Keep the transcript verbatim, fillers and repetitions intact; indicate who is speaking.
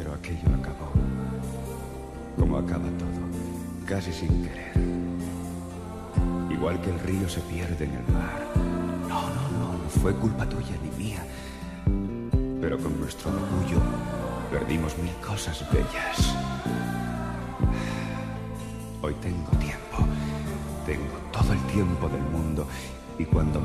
Speaker 1: Pero aquello acabó. Como acaba todo, casi sin querer. Igual que el río se pierde en el mar. No, no, no, no fue culpa tuya ni mía. Pero con nuestro orgullo perdimos mil cosas bellas. Hoy tengo tiempo. Tengo todo el tiempo del mundo. Y cuando